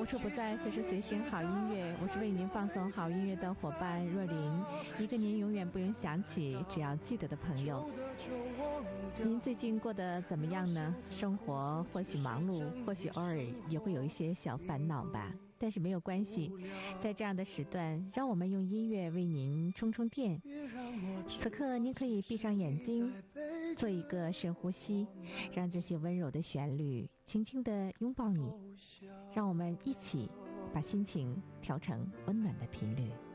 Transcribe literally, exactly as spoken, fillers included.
无处不在，随时随行好音乐。我是为您放送好音乐的伙伴若琳，一个您永远不用想起，只要记得的朋友。您最近过得怎么样呢？生活或许忙碌，或许偶尔也会有一些小烦恼吧，但是没有关系。在这样的时段，让我们用音乐为您充充电。此刻您可以闭上眼睛，做一个深呼吸，让这些温柔的旋律轻轻地拥抱你，让我们一起把心情调成温暖的频率。